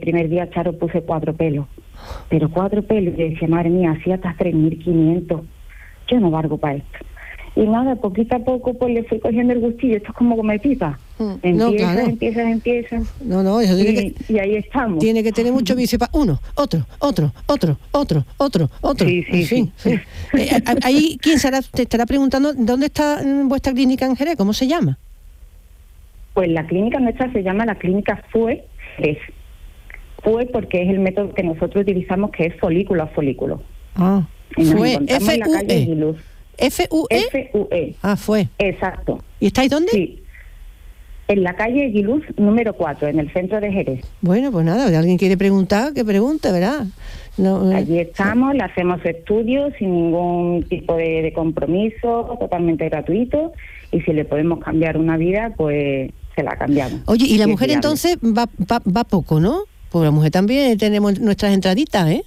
primer día, Charo, puse 4 pelos. Pero 4 pelos, yo decía, madre mía, así hasta 3.500. Yo no valgo para esto. Y nada, poquito a poco pues le fui cogiendo el gustillo. Esto es como comer pipa. Empiezas. No, eso tiene y ahí estamos. Tiene que tener mucho vicio para uno, otro. Sí. Ahí, ¿quién te estará preguntando dónde está vuestra clínica en Jerez? ¿Cómo se llama? Pues la clínica nuestra se llama la clínica FUE Jerez. FUE porque es el método que nosotros utilizamos, que es folículo a folículo. Y nos encontramos en la calle Guiluz. ¿FUE? FUE. Fue. Exacto. ¿Y estáis dónde? Sí. En la calle Guiluz, número 4, en el centro de Jerez. Bueno, pues nada, si alguien quiere preguntar, que pregunte, ¿verdad? Allí estamos, le hacemos estudios sin ningún tipo de compromiso, totalmente gratuito, y si le podemos cambiar una vida, pues se la cambiamos. Oye, y la mujer entonces va poco, ¿no? Pues la mujer también tenemos nuestras entraditas, ¿eh?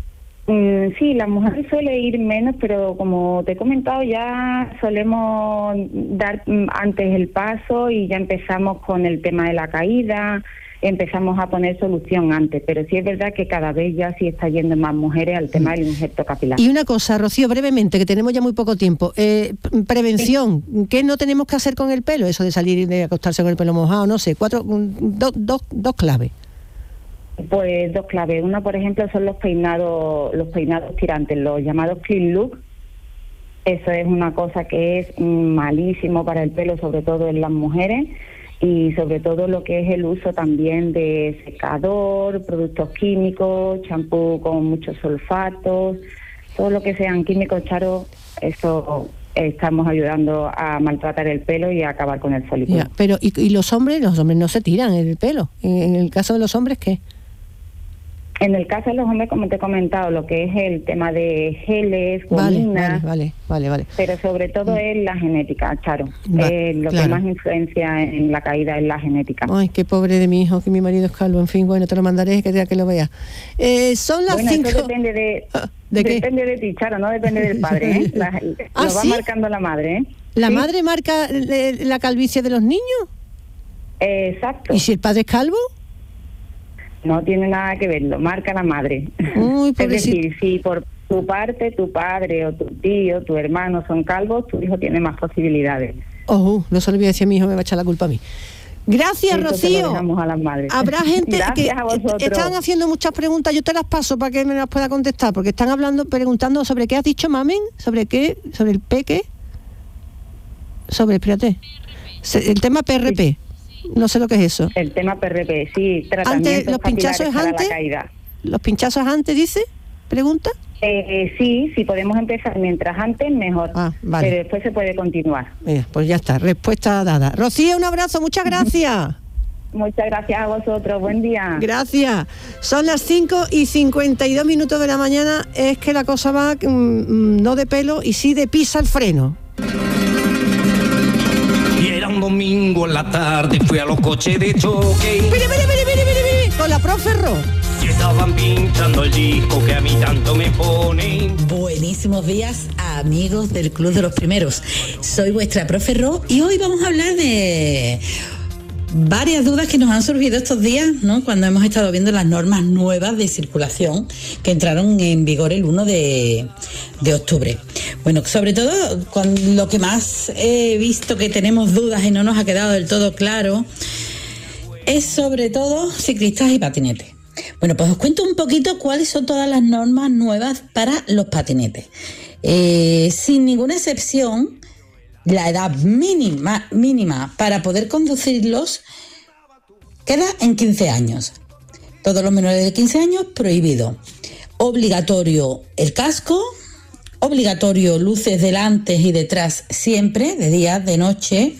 Sí, la mujer suele ir menos, pero como te he comentado, ya solemos dar antes el paso y ya empezamos con el tema de la caída, empezamos a poner solución antes, pero sí es verdad que cada vez ya sí está yendo más mujeres al tema del injerto capilar. Y una cosa, Rocío, brevemente, que tenemos ya muy poco tiempo, prevención, sí. ¿Qué no tenemos que hacer con el pelo? Eso de salir, de acostarse con el pelo mojado, no sé, dos claves. Pues 2 claves. Una, por ejemplo, son los peinados tirantes, los llamados clean look. Eso es una cosa que es malísimo para el pelo, sobre todo en las mujeres, y sobre todo lo que es el uso también de secador, productos químicos, champú con muchos sulfatos, todo lo que sean químicos, Charo, eso estamos ayudando a maltratar el pelo y a acabar con el folículo. Ya, pero ¿y los hombres? Los hombres no se tiran el pelo. En el caso de los hombres, ¿qué? En el caso de los hombres, como te he comentado, lo que es el tema de geles, gominas... Vale. Pero sobre todo es la genética, Charo. Lo que más influencia en la caída es la genética. Ay, qué pobre de mi hijo, que mi marido es calvo. En fin, bueno, te lo mandaré que lo veas. Son las 5... Eso depende de ti, Charo, no depende del padre, ¿eh? Lo va marcando la madre, ¿eh? ¿La madre marca la calvicie de los niños? Exacto. ¿Y si el padre es calvo? No tiene nada que ver, lo marca la madre. Uy, es decir, si por tu parte tu padre o tu tío, tu hermano son calvos, tu hijo tiene más posibilidades. No se lo voy a decir a mi hijo, me va a echar la culpa a mí. Gracias, eso Rocío. Se lo dejamos a las madres. Habrá gente Gracias a vosotros. Están haciendo muchas preguntas, yo te las paso para que me las pueda contestar, porque están preguntando sobre qué has dicho, mamen, sobre el peque, espérate, el tema PRP. No sé lo que es eso. El tema PRP, sí, tratamiento los pinchazos para antes, la caída. ¿Los pinchazos antes, dice? ¿Pregunta? Sí, podemos empezar mientras antes, mejor. Vale. Pero después se puede continuar. Pues ya está, respuesta dada. Rocío, un abrazo, muchas gracias. Muchas gracias a vosotros, buen día. Gracias. Son las 5:52 de la mañana, es que la cosa va no de pelo y sí de pisa al freno. Un domingo en la tarde fui a los coches de choque. ¡Mire! Con la profe Ro. Y estaban pinchando el disco que a mí tanto me pone. Buenísimos días, amigos del Club de los Primeros. Soy vuestra profe Ro y hoy vamos a hablar de varias dudas que nos han surgido estos días, ¿no? Cuando hemos estado viendo las normas nuevas de circulación que entraron en vigor el 1 de octubre. Bueno, sobre todo con lo que más he visto que tenemos dudas y no nos ha quedado del todo claro es sobre todo ciclistas y patinetes. Bueno, pues os cuento un poquito cuáles son todas las normas nuevas para los patinetes. Sin ninguna excepción, la edad mínima para poder conducirlos queda en 15 años. Todos los menores de 15 años, prohibido. Obligatorio el casco, obligatorio luces delante y detrás siempre, de día, de noche.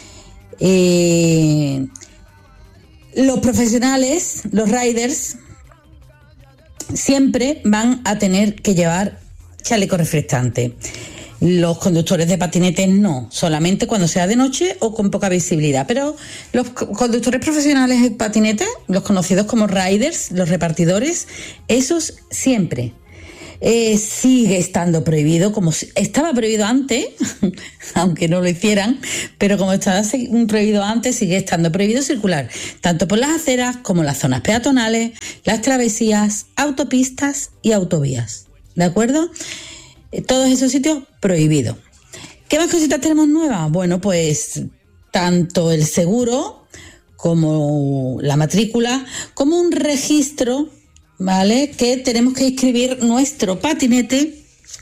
Los profesionales, los riders, siempre van a tener que llevar chaleco reflectante. Los conductores de patinetes no, solamente cuando sea de noche o con poca visibilidad. Pero los conductores profesionales de patinetes, los conocidos como riders, los repartidores, esos siempre. sigue estando prohibido, como estaba prohibido antes, aunque no lo hicieran, pero como estaba prohibido antes, sigue estando prohibido circular, tanto por las aceras como las zonas peatonales, las travesías, autopistas y autovías. ¿De acuerdo? Todos esos sitios prohibidos. ¿Qué más cositas tenemos nuevas? Bueno, pues tanto el seguro como la matrícula, como un registro, ¿vale? Que tenemos que inscribir nuestro patinete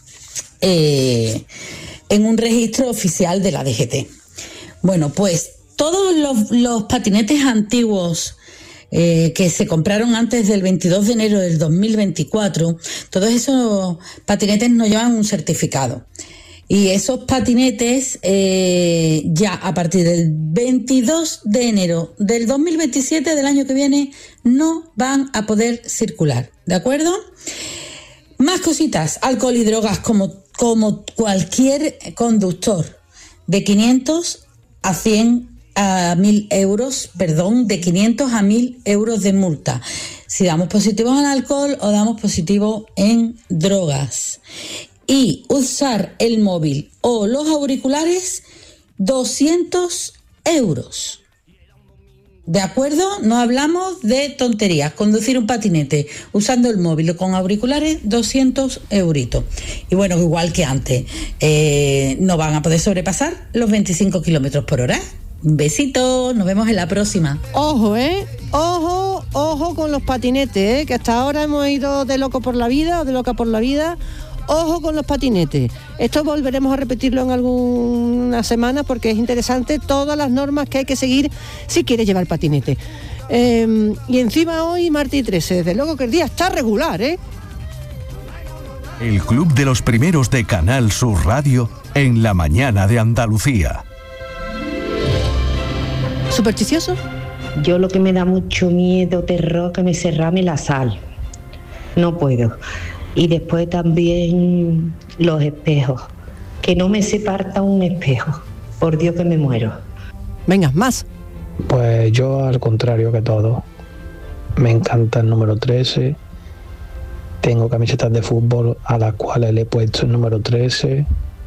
en un registro oficial de la DGT. Bueno, pues todos los patinetes antiguos que se compraron antes del 22 de enero del 2024, todos esos patinetes no llevan un certificado. Y esos patinetes ya a partir del 22 de enero del 2027 del año que viene no van a poder circular, ¿de acuerdo? Más cositas, alcohol y drogas como cualquier conductor, de 500 a 100 a 1.000 euros, de 500 a 1.000 euros de multa. Si damos positivo en alcohol o damos positivo en drogas. Y usar el móvil o los auriculares, 200 euros. ¿De acuerdo? No hablamos de tonterías. Conducir un patinete usando el móvil o con auriculares, 200 euritos. Y bueno, igual que antes, no van a poder sobrepasar los 25 kilómetros por hora. Un besito, nos vemos en la próxima. Ojo, ojo con los patinetes, que hasta ahora hemos ido de loco por la vida o de loca por la vida. Ojo con los patinetes. Esto volveremos a repetirlo en algunas semanas porque es interesante todas las normas que hay que seguir si quieres llevar patinete. Y encima hoy, martes y 13, desde luego que el día está regular, ¿eh? El Club de los Primeros de Canal Sur Radio en la mañana de Andalucía. ¿Supersticioso? Yo lo que me da mucho miedo, terror, que me cerrame la sal. No puedo. Y después también los espejos. Que no me se parta un espejo. Por Dios que me muero. Venga, más. Pues yo al contrario que todo. Me encanta el número 13. Tengo camisetas de fútbol a las cuales le he puesto el número 13.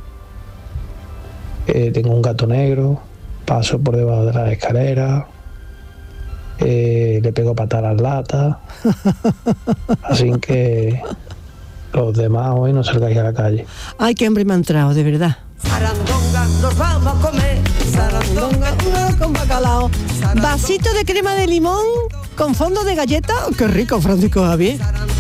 Tengo un gato negro. Paso por debajo de las escaleras. Le pego patada a las latas. Así que los demás hoy no salgáis a la calle. Ay, qué hambre me ha entrado, de verdad. Sarandonga, nos vamos a comer. Sarandonga, con bacalao. Vasito de crema de limón con fondo de galleta. Oh, qué rico, Francisco Javier.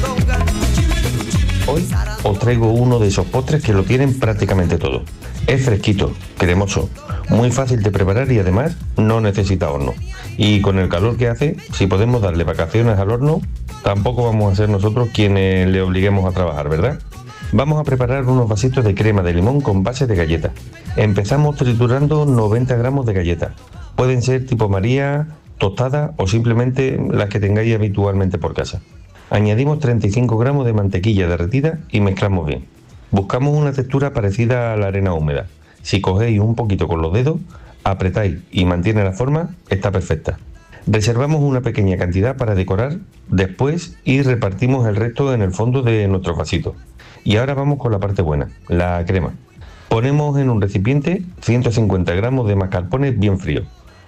Hoy os traigo uno de esos postres que lo tienen prácticamente todo. Es fresquito, cremoso, muy fácil de preparar y además no necesita horno. Y con el calor que hace, si podemos darle vacaciones al horno, tampoco vamos a ser nosotros quienes le obliguemos a trabajar, ¿verdad? Vamos a preparar unos vasitos de crema de limón con base de galleta. Empezamos triturando 90 gramos de galleta. Pueden ser tipo María, tostada o simplemente las que tengáis habitualmente por casa. Añadimos 35 gramos de mantequilla derretida y mezclamos bien. Buscamos una textura parecida a la arena húmeda. Si cogéis un poquito con los dedos, apretáis y mantiene la forma, está perfecta. Reservamos una pequeña cantidad para decorar después y repartimos el resto en el fondo de nuestros vasitos. Y ahora vamos con la parte buena, la crema. Ponemos en un recipiente 150 gramos de mascarpone bien frío,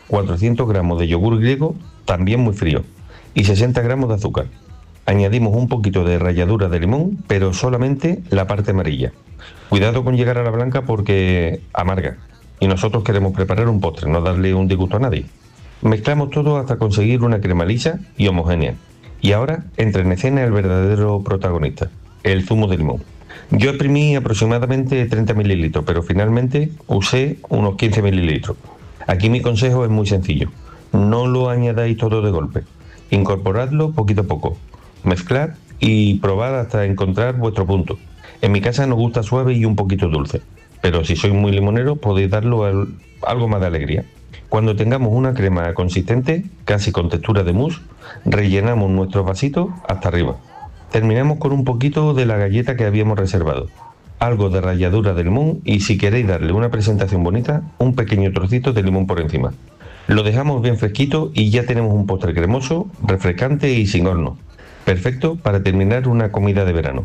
400 gramos de yogur griego también muy frío y 60 gramos de azúcar. Añadimos un poquito de ralladura de limón, pero solamente la parte amarilla. Cuidado con llegar a la blanca porque amarga. Y nosotros queremos preparar un postre, no darle un disgusto a nadie. Mezclamos todo hasta conseguir una crema lisa y homogénea. Y ahora entra en escena el verdadero protagonista, el zumo de limón. Yo exprimí aproximadamente 30 mililitros, pero finalmente usé unos 15 mililitros. Aquí mi consejo es muy sencillo. No lo añadáis todo de golpe. Incorporadlo poquito a poco. Mezclad y probad hasta encontrar vuestro punto. En mi casa nos gusta suave y un poquito dulce, pero si sois muy limoneros podéis darlo algo más de alegría. Cuando tengamos una crema consistente, casi con textura de mousse, rellenamos nuestros vasitos hasta arriba. Terminamos con un poquito de la galleta que habíamos reservado, algo de ralladura de limón y si queréis darle una presentación bonita, un pequeño trocito de limón por encima. Lo dejamos bien fresquito y ya tenemos un postre cremoso, refrescante y sin horno. Perfecto para terminar una comida de verano.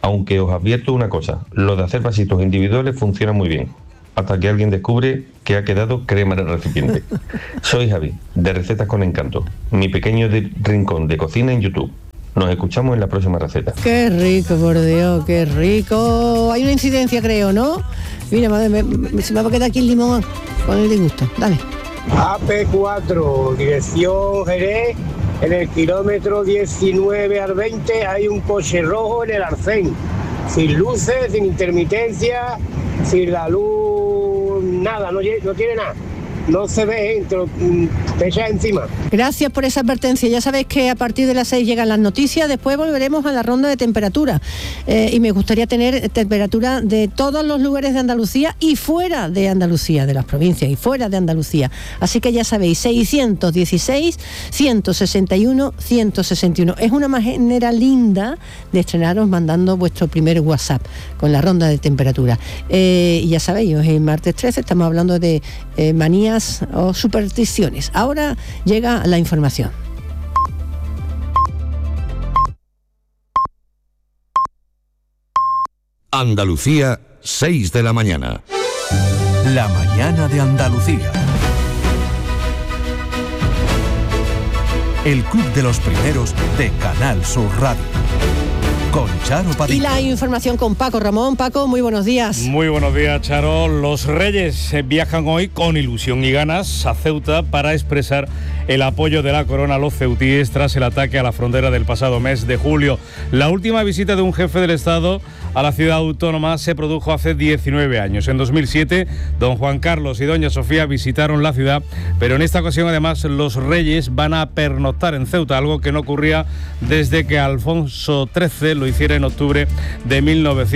Aunque os advierto una cosa, lo de hacer vasitos individuales funciona muy bien, hasta que alguien descubre que ha quedado crema en el recipiente. Soy Javi, de Recetas con Encanto, mi pequeño rincón de cocina en YouTube. Nos escuchamos en la próxima receta. Qué rico, por Dios, qué rico. Hay una incidencia, creo, ¿no? Mira, madre, se me va a quedar aquí el limón con el disgusto. Dale. AP4, dirección Jerez, en el kilómetro 19 al 20 hay un coche rojo en el arcén, sin luces, sin intermitencia, sin la luz, nada, no tiene nada. No se ve, te lo echas encima. Gracias por esa advertencia. Ya sabéis que a partir de las 6 llegan las noticias. Después volveremos a la ronda de temperatura. Y me gustaría tener temperatura de todos los lugares de Andalucía y fuera de Andalucía, de las provincias y fuera de Andalucía. Así que ya sabéis, 616, 161, 161. Es una manera linda de estrenaros mandando vuestro primer WhatsApp con la ronda de temperatura. Y ya sabéis, hoy es martes 13, estamos hablando de manías o supersticiones. Ahora llega la información. Andalucía, 6 de la mañana. La mañana de Andalucía. El club de los primeros de Canal Sur Radio. Con Charo Padilla. Y la información con Paco Ramón. Paco, muy buenos días. Muy buenos días, Charo. Los Reyes viajan hoy con ilusión y ganas a Ceuta para expresar el apoyo de la corona a los ceutíes tras el ataque a la frontera del pasado mes de julio. La última visita de un jefe del Estado a la ciudad autónoma se produjo hace 19 años. En 2007, don Juan Carlos y doña Sofía visitaron la ciudad, pero en esta ocasión además los Reyes van a pernoctar en Ceuta, algo que no ocurría desde que Alfonso XIII lo hiciera en octubre de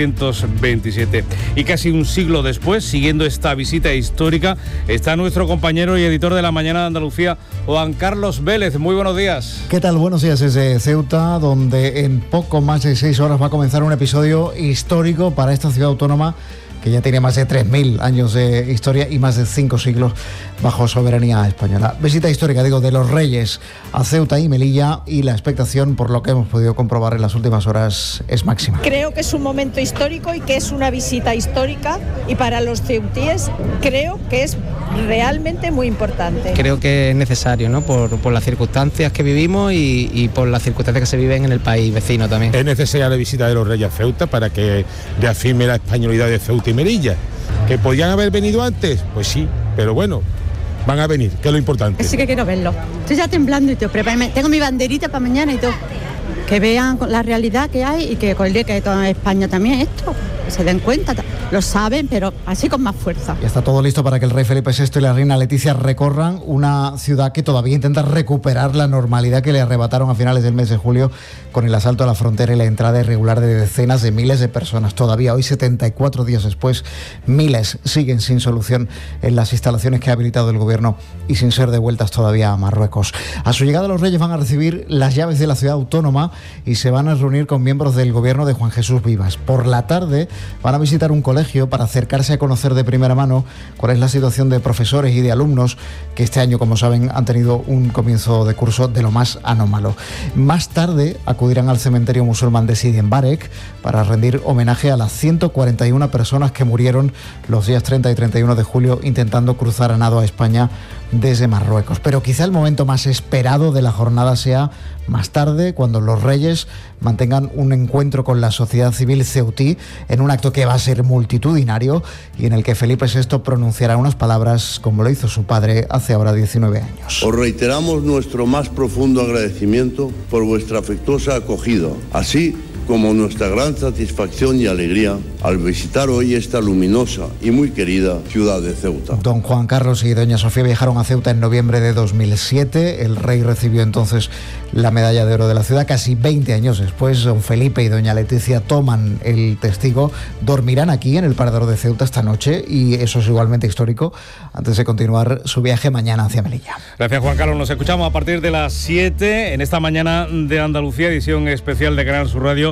1927. Y casi un siglo después, siguiendo esta visita histórica, está nuestro compañero y editor de La Mañana de Andalucía, Juan Carlos Vélez. Muy buenos días. ¿Qué tal? Buenos días desde Ceuta, donde en poco más de 6 horas va a comenzar un episodio histórico para esta ciudad autónoma que ya tiene más de 3.000 años de historia y más de 5 siglos bajo soberanía española. Visita histórica, digo, de los Reyes a Ceuta y Melilla, y la expectación, por lo que hemos podido comprobar en las últimas horas, es máxima. Creo que es un momento histórico y que es una visita histórica, y para los ceutíes creo que es realmente muy importante. Creo que es necesario, ¿no? Por las circunstancias que vivimos y por las circunstancias que se viven en el país vecino también. Es necesaria la visita de los Reyes a Ceuta para que reafirme la españolidad de Ceuta y Melilla. ¿Que podían haber venido antes? Pues sí, pero bueno, van a venir, que es lo importante. Sí que quiero verlo. Estoy ya temblando y todo. Tengo mi banderita para mañana y todo. Que vean la realidad que hay y que toda España también esto. Que se den cuenta. Lo saben, pero así con más fuerza. Ya está todo listo para que el rey Felipe VI y la reina Leticia recorran una ciudad que todavía intenta recuperar la normalidad que le arrebataron a finales del mes de julio con el asalto a la frontera y la entrada irregular de decenas de miles de personas. Todavía hoy, 74 días después, miles siguen sin solución en las instalaciones que ha habilitado el gobierno y sin ser devueltas todavía a Marruecos. A su llegada, los reyes van a recibir las llaves de la ciudad autónoma y se van a reunir con miembros del gobierno de Juan Jesús Vivas. Por la tarde van a visitar un colegio para acercarse a conocer de primera mano cuál es la situación de profesores y de alumnos que este año, como saben, han tenido un comienzo de curso de lo más anómalo. Más tarde acudirán al cementerio musulmán de Sidi en Barek para rendir homenaje a las 141 personas que murieron los días 30 y 31 de julio intentando cruzar a nado a España desde Marruecos. Pero quizá el momento más esperado de la jornada sea más tarde, cuando los reyes mantengan un encuentro con la sociedad civil ceutí en un acto que va a ser multitudinario y en el que Felipe VI pronunciará unas palabras como lo hizo su padre hace ahora 19 años. Os reiteramos nuestro más profundo agradecimiento por vuestra afectuosa acogida, así como nuestra gran satisfacción y alegría al visitar hoy esta luminosa y muy querida ciudad de Ceuta. Don Juan Carlos y doña Sofía viajaron a Ceuta en noviembre de 2007. El rey recibió entonces la medalla de oro de la ciudad. Casi 20 años después, don Felipe y doña Leticia toman el testigo. Dormirán aquí en el Parador de Ceuta esta noche, y eso es igualmente histórico, antes de continuar su viaje mañana hacia Melilla. Gracias, Juan Carlos. Nos escuchamos a partir de las 7 en esta mañana de Andalucía, edición especial de Canal Sur Radio,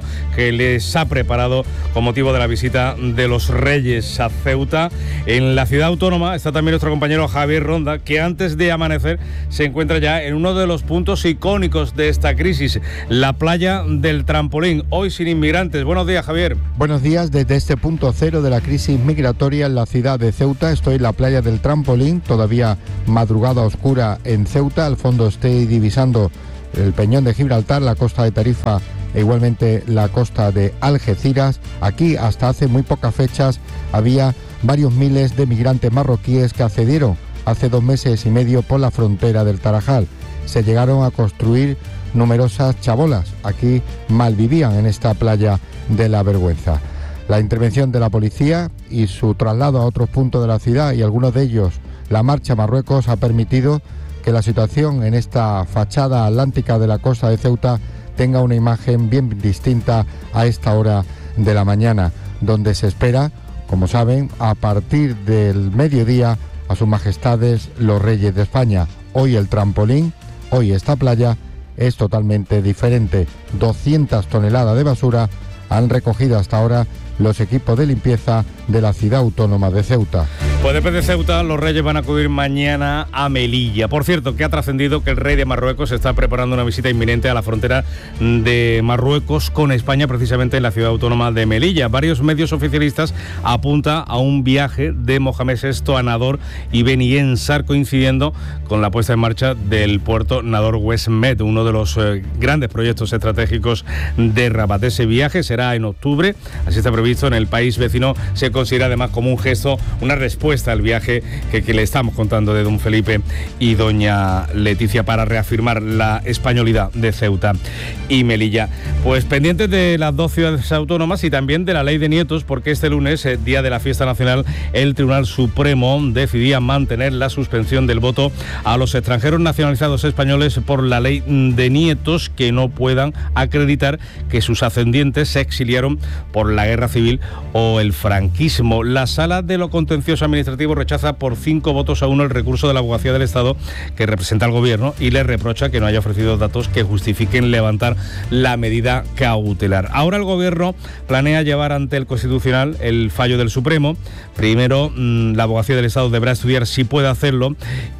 que les ha preparado con motivo de la visita de los Reyes a Ceuta. En la ciudad autónoma está también nuestro compañero Javier Ronda, que antes de amanecer se encuentra ya en uno de los puntos icónicos de esta crisis, la playa del Trampolín, hoy sin inmigrantes. Buenos días, Javier. Buenos días. Desde este punto cero de la crisis migratoria en la ciudad de Ceuta, estoy en la playa del Trampolín, todavía madrugada oscura en Ceuta. Al fondo estoy divisando el Peñón de Gibraltar, la costa de Tarifa e igualmente la costa de Algeciras. Aquí, hasta hace muy pocas fechas, había varios miles de migrantes marroquíes que accedieron hace 2 meses y medio por la frontera del Tarajal. Se llegaron a construir numerosas chabolas. Aquí malvivían en esta playa de la vergüenza. La intervención de la policía y su traslado a otros puntos de la ciudad, y algunos de ellos la marcha a Marruecos, ha permitido que la situación en esta fachada atlántica de la costa de Ceuta tenga una imagen bien distinta a esta hora de la mañana, donde se espera, como saben, a partir del mediodía a sus majestades los Reyes de España. Hoy el Trampolín, hoy esta playa es totalmente diferente. 200 toneladas de basura han recogido hasta ahora los equipos de limpieza de la ciudad autónoma de Ceuta. Pues después de Ceuta, los Reyes van a acudir mañana a Melilla. Por cierto, que ha trascendido que el rey de Marruecos está preparando una visita inminente a la frontera de Marruecos con España, precisamente en la ciudad autónoma de Melilla. Varios medios oficialistas apuntan a un viaje de Mohamed VI a Nador y Beni Ensar, coincidiendo con la puesta en marcha del puerto Nador West Med, uno de los grandes proyectos estratégicos de Rabat. Ese viaje será en octubre, así está previsto en el país vecino. Se considera además como un gesto, una respuesta al viaje que le estamos contando de don Felipe y doña Leticia para reafirmar la españolidad de Ceuta y Melilla. Pues pendientes de las 2 ciudades autónomas y también de la ley de nietos, porque este lunes, día de la fiesta nacional, el Tribunal Supremo decidía mantener la suspensión del voto a los extranjeros nacionalizados españoles por la ley de nietos que no puedan acreditar que sus ascendientes se exiliaron por la guerra civil o el franquismo. La Sala de lo Contencioso Administrativo rechaza por 5-1 el recurso de la Abogacía del Estado que representa al Gobierno y le reprocha que no haya ofrecido datos que justifiquen levantar la medida cautelar. Ahora el Gobierno planea llevar ante el Constitucional el fallo del Supremo. Primero, la Abogacía del Estado deberá estudiar si puede hacerlo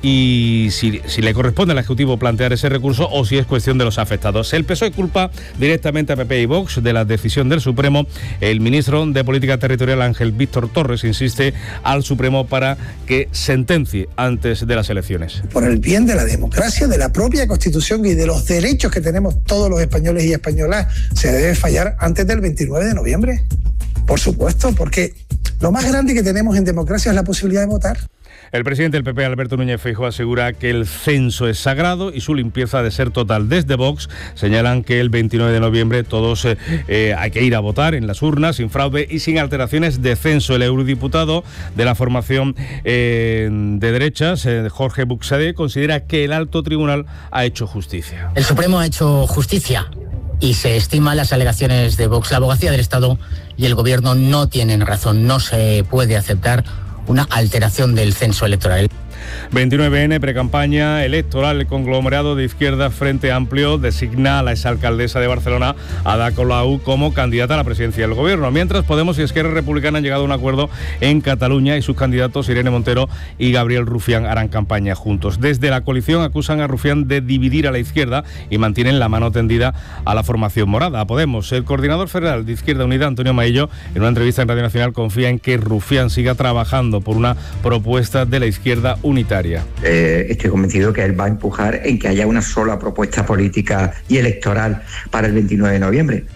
y si le corresponde al Ejecutivo plantear ese recurso o si es cuestión de los afectados. El PSOE culpa directamente a PP y Vox de la decisión del Supremo. El ministro de Política Territorial, Ángel Víctor Torres, insiste al Supremo para que sentencie antes de las elecciones. Por el bien de la democracia, de la propia Constitución y de los derechos que tenemos todos los españoles y españolas, se debe fallar antes del 29 de noviembre. Por supuesto, porque lo más grande que tenemos en democracia es la posibilidad de votar. El presidente del PP, Alberto Núñez Feijóo, asegura que el censo es sagrado y su limpieza ha de ser total. Desde Vox señalan que el 29 de noviembre todos hay que ir a votar en las urnas, sin fraude y sin alteraciones de censo. El eurodiputado de la formación de derechas, Jorge Buxadé, considera que el alto tribunal ha hecho justicia. El Supremo ha hecho justicia y se estiman las alegaciones de Vox. La Abogacía del Estado y el Gobierno no tienen razón. No se puede aceptar una alteración del censo electoral. 29N, precampaña electoral. El conglomerado de izquierda Frente Amplio designa a la exalcaldesa de Barcelona, Ada Colau, como candidata a la presidencia del Gobierno. Mientras, Podemos y Esquerra Republicana han llegado a un acuerdo en Cataluña y sus candidatos Irene Montero y Gabriel Rufián harán campaña juntos. Desde la coalición acusan a Rufián de dividir a la izquierda y mantienen la mano tendida a la formación morada, a Podemos. El coordinador federal de Izquierda Unida, Antonio Maillo, en una entrevista en Radio Nacional, confía en que Rufián siga trabajando por una propuesta de la izquierda unitaria. Estoy convencido que él va a empujar en que haya una sola propuesta política y electoral para el 29 de noviembre.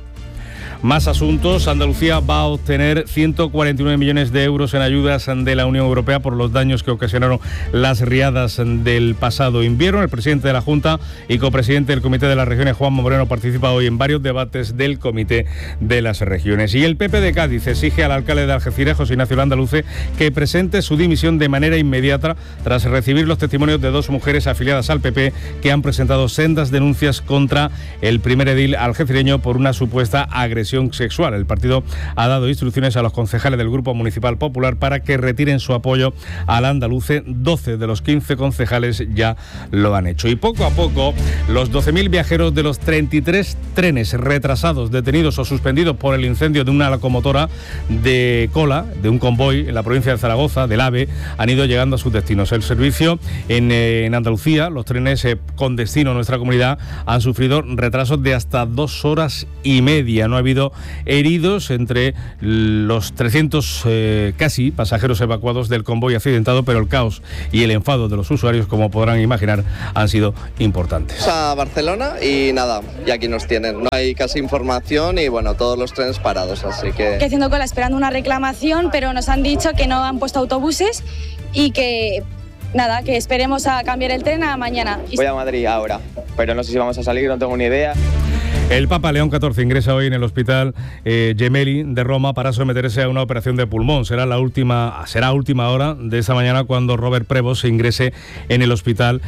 Más asuntos. Andalucía va a obtener 149 millones de euros en ayudas de la Unión Europea por los daños que ocasionaron las riadas del pasado invierno. El presidente de la Junta y copresidente del Comité de las Regiones, Juanma Moreno, participa hoy en varios debates del Comité de las Regiones. Y el PP de Cádiz exige al alcalde de Algeciras, José Ignacio Landaluce, que presente su dimisión de manera inmediata tras recibir los testimonios de 2 mujeres afiliadas al PP que han presentado sendas denuncias contra el primer edil algecireño por una supuesta agresión agresión sexual. El partido ha dado instrucciones a los concejales del Grupo Municipal Popular para que retiren su apoyo al andaluce. 12 de los 15 concejales ya lo han hecho. Y poco a poco, los 12.000 viajeros de los 33 trenes retrasados, detenidos o suspendidos por el incendio de una locomotora de cola, de un convoy en la provincia de Zaragoza, del AVE, han ido llegando a sus destinos. El servicio en Andalucía, los trenes con destino a nuestra comunidad, han sufrido retrasos de hasta 2 horas y media. No ha habido heridos entre los 300 casi pasajeros evacuados del convoy accidentado, pero el caos y el enfado de los usuarios, como podrán imaginar, han sido importantes. A Barcelona y nada, y aquí nos tienen. No hay casi información y bueno, todos los trenes parados, así que haciendo cola esperando una reclamación, pero nos han dicho que no han puesto autobuses y que nada, que esperemos a cambiar el tren a mañana. Voy a Madrid ahora, pero no sé si vamos a salir, no tengo ni idea. El Papa León XIV ingresa hoy en el hospital Gemelli de Roma para someterse a una operación de pulmón. Será última hora de esta mañana cuando Robert Prevost se ingrese en el hospital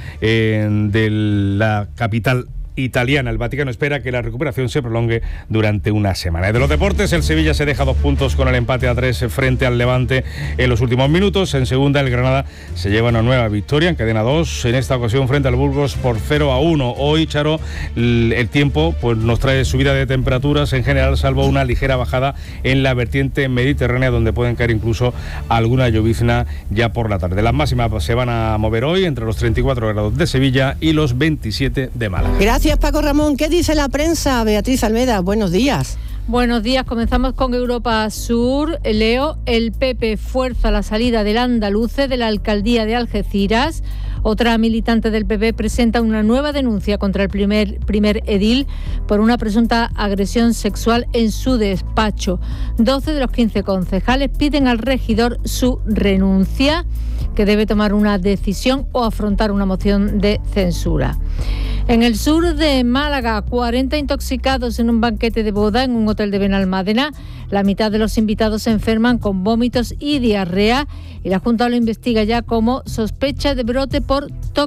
de la capital italiana. El Vaticano espera que la recuperación se prolongue durante una semana. Y de los deportes, el Sevilla se deja 2 puntos con el empate a 3 frente al Levante en los últimos minutos. En segunda, el Granada se lleva una nueva victoria, en cadena 2, en esta ocasión frente al Burgos por 0-1. Hoy, Charo, el tiempo pues nos trae subida de temperaturas en general, salvo una ligera bajada en la vertiente mediterránea, donde pueden caer incluso alguna llovizna ya por la tarde. Las máximas se van a mover hoy entre los 34 grados de Sevilla y los 27 de Málaga. Gracias, Paco Ramón. ¿Qué dice la prensa? Beatriz Almeda, buenos días. Buenos días, comenzamos con Europa Sur. Leo, el PP fuerza la salida del andaluce de la alcaldía de Algeciras. Otra militante del PP presenta una nueva denuncia contra el primer edil por una presunta agresión sexual en su despacho. 12 de los 15 concejales piden al regidor su renuncia, que debe tomar una decisión o afrontar una moción de censura. En el sur de Málaga, 40 intoxicados en un banquete de boda en un hotel de Benalmádena. La mitad de los invitados se enferman con vómitos y diarrea y la Junta lo investiga ya como sospecha de brote por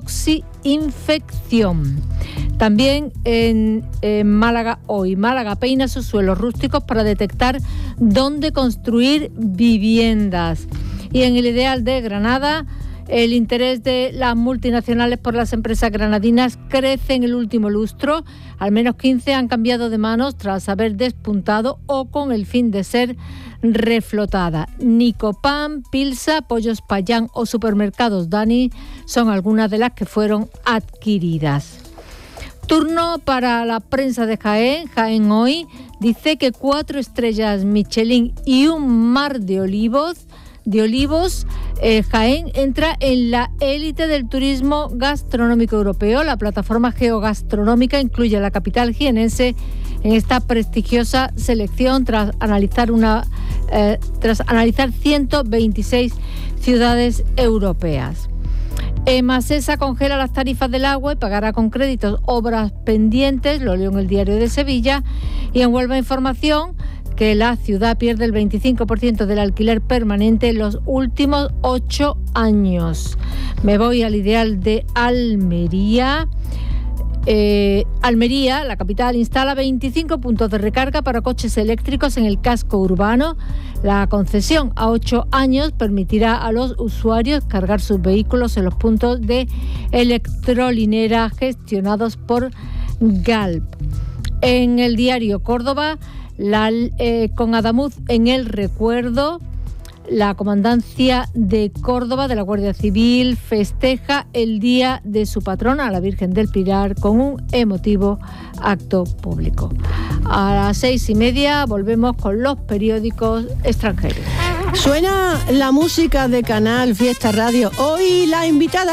toxinfección. También en Málaga hoy, Málaga peina sus suelos rústicos para detectar dónde construir viviendas. Y en el Ideal de Granada, el interés de las multinacionales por las empresas granadinas crece en el último lustro. Al menos 15 han cambiado de manos tras haber despuntado o con el fin de ser reflotada. Nicopan, Pilsa, Pollos Payán o Supermercados Dani son algunas de las que fueron adquiridas. Turno para la prensa de Jaén. Jaén hoy dice que 4 estrellas Michelin y un mar de olivos, Jaén entra en la élite del turismo gastronómico europeo. La plataforma geogastronómica incluye a la capital jienense en esta prestigiosa selección tras analizar 126 ciudades europeas. Emasesa congela las tarifas del agua y pagará con créditos obras pendientes, lo leo en el Diario de Sevilla. Y en Huelva Información, que la ciudad pierde el 25% del alquiler permanente en los últimos 8 años. Me voy al Ideal de Almería. Almería, la capital, instala 25 puntos de recarga para coches eléctricos en el casco urbano. La concesión a 8 años permitirá a los usuarios cargar sus vehículos en los puntos de electrolinera gestionados por Galp. En el Diario Córdoba, con Adamuz en el recuerdo, la Comandancia de Córdoba de la Guardia Civil festeja el día de su patrona, la Virgen del Pilar, con un emotivo acto público. A las 6:30 volvemos con los periódicos extranjeros. Suena la música de Canal Fiesta Radio. Hoy la invitada